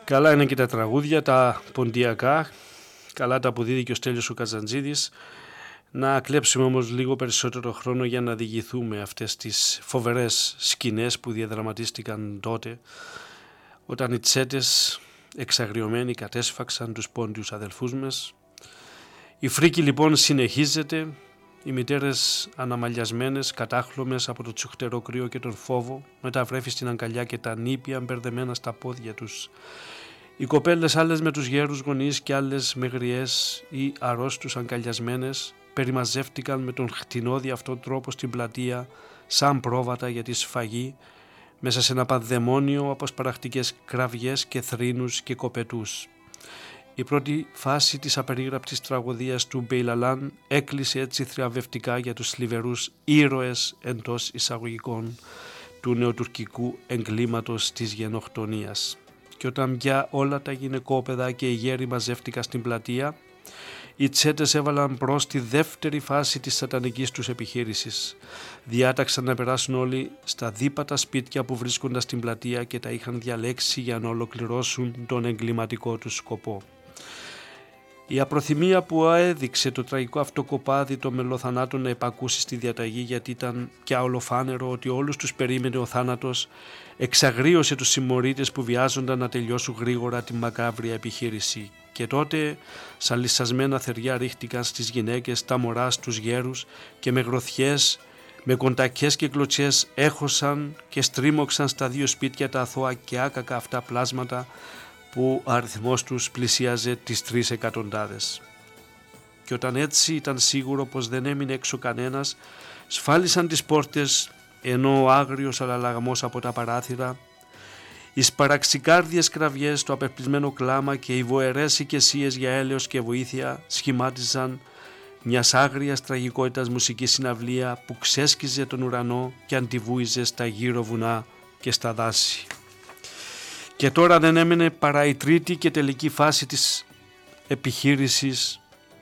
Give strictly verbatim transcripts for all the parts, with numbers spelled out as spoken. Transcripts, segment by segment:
Καλά είναι και τα τραγούδια, τα ποντιακά, καλά τα αποδίδει και ο Στέλιος ο Καζαντζίδης. Να κλέψουμε όμως λίγο περισσότερο χρόνο για να διηγηθούμε αυτές τις φοβερές σκηνές που διαδραματίστηκαν τότε, όταν οι Τσέτες εξαγριωμένοι κατέσφαξαν τους πόντιους αδελφούς μας. Η φρίκη λοιπόν συνεχίζεται, οι μητέρες αναμαλιασμένες, κατάχλωμες από το τσουχτερό κρύο και τον φόβο, με τα βρέφη στην αγκαλιά και τα νήπια μπερδεμένα στα πόδια τους. Οι κοπέλες, άλλες με τους γέρους γονείς και άλλες με γριές ή αρρώστους αγκαλιασμένες, περιμαζεύτηκαν με τον χτινώδη αυτόν τρόπο στην πλατεία σαν πρόβατα για τη σφαγή, μέσα σε ένα πανδαιμόνιο από σπαραχτικές κραυγές και θρήνους και κοπετούς. Η πρώτη φάση της απερίγραπτης τραγωδίας του Μπεϊλαλάν έκλεισε έτσι θριαμβευτικά για τους θλιβερούς ήρωες εντός εισαγωγικών του νεοτουρκικού εγκλήματος της γενοκτονίας. Και όταν πια όλα τα γυναικόπαιδα και οι γέροι μαζεύτηκαν στην πλατεία, οι Τσέτες έβαλαν μπρος τη δεύτερη φάση της σατανικής τους επιχείρησης. Διάταξαν να περάσουν όλοι στα δίπατα σπίτια που βρίσκονταν στην πλατεία και τα είχαν διαλέξει για να ολοκληρώσουν τον εγκληματικό τους σκοπό. Η απροθυμία που έδειξε το τραγικό αυτό κοπάδι των μελοθανάτων να υπακούσει στη διαταγή, γιατί ήταν πια ολοφάνερο ότι όλους τους περίμενε ο θάνατος, εξαγρίωσε τους συμμορίτες που βιάζονταν να τελειώσουν γρήγορα τη μακάβρια επιχείρηση. Και τότε σαν λυσσασμένα θεριά ρίχτηκαν στις γυναίκες, τα μωρά, στους γέρους και με γροθιές, με κοντακές και κλωτσιές έχωσαν και στρίμωξαν στα δύο σπίτια τα αθώα και άκακα αυτά πλάσματα που ο αριθμός τους πλησίαζε τις τρεις εκατοντάδες. Και όταν έτσι ήταν σίγουρο πως δεν έμεινε έξω κανένας, σφάλισαν τις πόρτες, ενώ ο άγριος αλλαλαγμός από τα παράθυρα, οι σπαραξικάρδιες κραυγές, το απελπισμένο κλάμα και οι βοερές οικεσίες για έλεος και βοήθεια σχημάτιζαν μιας άγριας τραγικότητας μουσική συναυλία που ξέσκιζε τον ουρανό και αντιβούιζε στα γύρω βουνά και στα δάση. Και τώρα δεν έμενε παρά η τρίτη και τελική φάση της επιχείρησης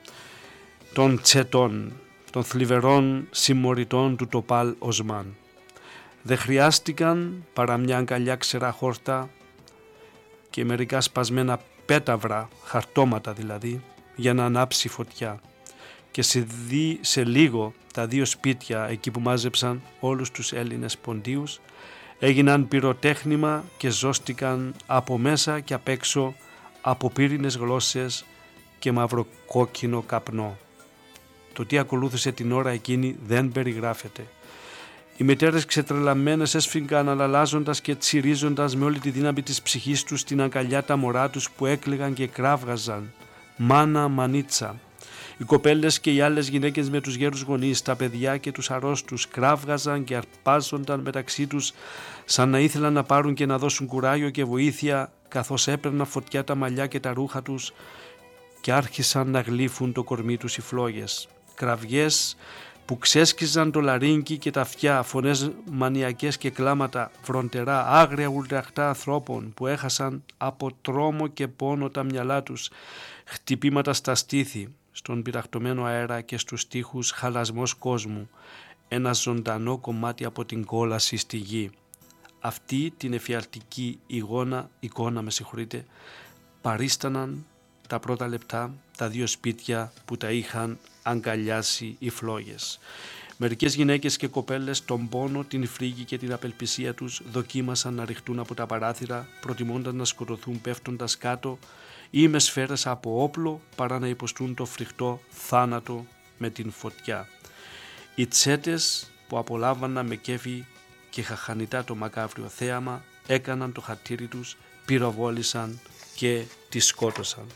των Τσετών, των θλιβερών συμμοριτών του Τοπάλ Οσμάν. Δεν χρειάστηκαν παρά μια αγκαλιά ξερά χόρτα και μερικά σπασμένα πέταυρα, χαρτώματα δηλαδή, για να ανάψει φωτιά. Και σε, δι, σε λίγο τα δύο σπίτια εκεί που μάζεψαν όλους τους Έλληνες ποντίους έγιναν πυροτέχνημα και ζώστηκαν από μέσα και απ' έξω από πύρινες γλώσσες και μαυροκόκκινο καπνό. Το τι ακολούθησε την ώρα εκείνη δεν περιγράφεται. Οι μητέρες ξετρελαμμένες έσφυγαν αναλάζοντας και τσιρίζοντας με όλη τη δύναμη της ψυχής τους την αγκαλιά τα μωρά τους που έκλαιγαν και κράβγαζαν. Μάνα, μανίτσα. Οι κοπέλες και οι άλλες γυναίκες με τους γέρους γονείς, τα παιδιά και τους αρρώστους κράβγαζαν και αρπάζονταν μεταξύ τους σαν να ήθελαν να πάρουν και να δώσουν κουράγιο και βοήθεια, καθώς έπαιρναν φωτιά τα μαλλιά και τα ρούχα τους και άρχισαν να γλύφουν το κορμί τους οι φλόγες. Κραυγές που ξέσκιζαν το λαρίνκι και τα αυτιά, φωνές μανιακές και κλάματα βροντερά, άγρια ουρλιαχτά ανθρώπων που έχασαν από τρόμο και πόνο τα μυαλά τους, χτυπήματα στα στήθη, στον πυραχτωμένο αέρα και στους τοίχους χαλασμός κόσμου, ένα ζωντανό κομμάτι από την κόλαση στη γη. Αυτή την εφιαλτική εικόνα, εικόνα με συγχωρείτε, παρίσταναν τα πρώτα λεπτά τα δύο σπίτια που τα είχαν αγκαλιάσει οι φλόγες. Μερικές γυναίκες και κοπέλες τον πόνο, την φρίγη και την απελπισία τους δοκίμασαν να ρηχτούν από τα παράθυρα, προτιμώντας να σκοτωθούν πέφτοντας κάτω ή με σφαίρες από όπλο παρά να υποστούν το φρικτό θάνατο με την φωτιά. Οι Τσέτες που απολάμβαναν με κέφι και χαχανιτά το μακάβριο θέαμα έκαναν το χατήρι τους, πυροβόλησαν και τις σκότωσαν.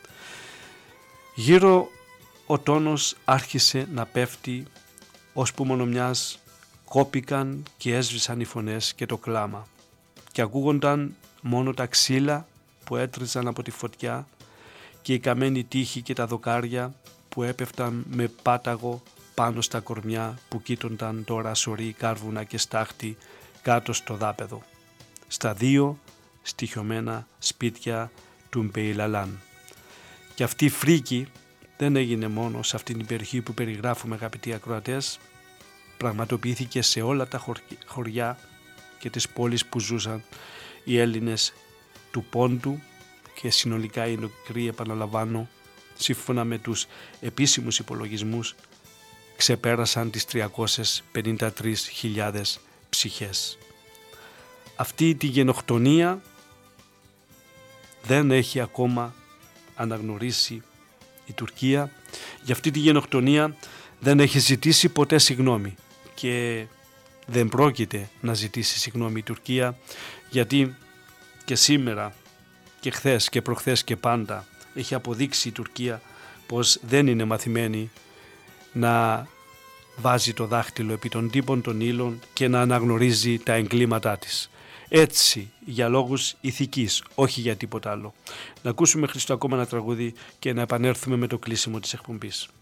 Γύρω ο τόνος άρχισε να πέφτει, ώσπου μόνο μιας κόπηκαν και έσβησαν οι φωνές και το κλάμα και ακούγονταν μόνο τα ξύλα που έτριζαν από τη φωτιά και οι καμένοι τείχοι και τα δοκάρια που έπεφταν με πάταγο πάνω στα κορμιά που κοίτονταν τώρα σωροί κάρβουνα και στάχτη κάτω στο δάπεδο, στα δύο στοιχειωμένα σπίτια του Μπεϊλαλάν. Και αυτή η φρίκη δεν έγινε μόνο σε αυτήν την περιοχή που περιγράφουμε, αγαπητοί ακροατές, πραγματοποιήθηκε σε όλα τα χωριά και τις πόλεις που ζούσαν οι Έλληνες του Πόντου και συνολικά οι νεκροί, επαναλαμβάνω, σύμφωνα με τους επίσημους υπολογισμούς, ξεπέρασαν τις τριακόσιες πενήντα τρεις χιλιάδες ψυχές. Αυτή τη γενοκτονία δεν έχει ακόμα αναγνωρίσει η Τουρκία. Για αυτή τη γενοκτονία δεν έχει ζητήσει ποτέ συγγνώμη και δεν πρόκειται να ζητήσει συγγνώμη η Τουρκία, γιατί και σήμερα και χθες και προχθές και πάντα έχει αποδείξει η Τουρκία πως δεν είναι μαθημένη να βάζει το δάχτυλο επί των τύπων των ύλων και να αναγνωρίζει τα εγκλήματά της. Έτσι, για λόγους ηθικής, όχι για τίποτα άλλο. Να ακούσουμε Χριστό ακόμα ένα τραγούδι και να επανέλθουμε με το κλείσιμο της εκπομπής.